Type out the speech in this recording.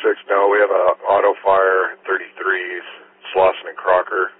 No, we have a auto fire 33s, Slauson and Crocker.